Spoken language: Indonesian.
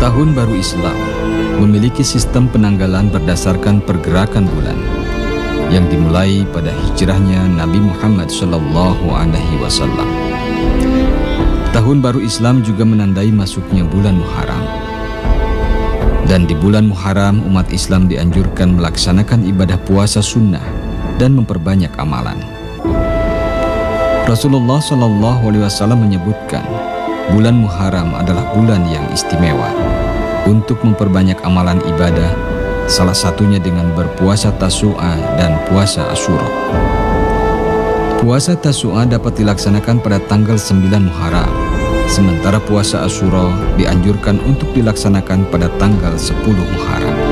Tahun Baru Islam memiliki sistem penanggalan berdasarkan pergerakan bulan yang dimulai pada hijrahnya Nabi Muhammad SAW. Tahun Baru Islam juga menandai masuknya bulan Muharram. Dan di bulan Muharram umat Islam dianjurkan melaksanakan ibadah puasa sunnah dan memperbanyak amalan. Rasulullah SAW menyebutkan bulan Muharram adalah bulan yang istimewa untuk memperbanyak amalan ibadah, salah satunya dengan berpuasa Tasu'a dan puasa Asyura. Puasa Tasu'a dapat dilaksanakan pada tanggal 9 Muharram, sementara puasa Asyura dianjurkan untuk dilaksanakan pada tanggal 10 Muharram.